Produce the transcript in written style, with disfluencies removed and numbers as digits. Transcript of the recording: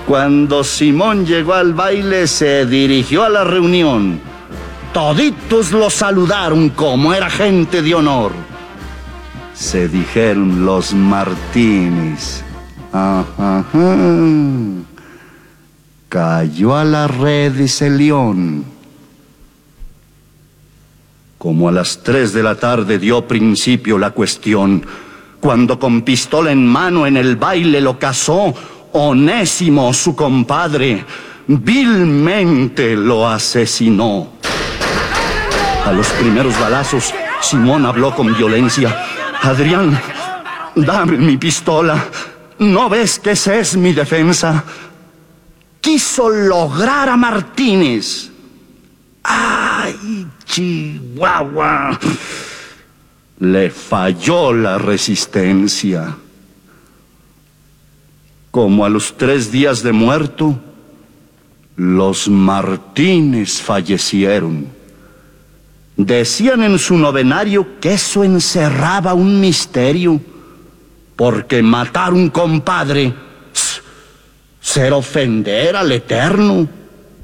Cuando Simón llegó al baile, se dirigió a la reunión. Toditos lo saludaron como era gente de honor. Se dijeron los Martínez. Ajá. Cayó a la red ese león. Como a las 3 de la tarde dio principio la cuestión, cuando con pistola en mano en el baile lo cazó Onésimo, su compadre, vilmente lo asesinó. A los primeros balazos, Simón habló con violencia. Adrián, dame mi pistola. ¿No ves que esa es mi defensa? Quiso lograr a Martínez. ¡Ay, Chihuahua! Le falló la resistencia. Como a los 3 días de muerto, los Martínez fallecieron. Decían en su novenario que eso encerraba un misterio, porque matar un compadre, ser ofender al Eterno.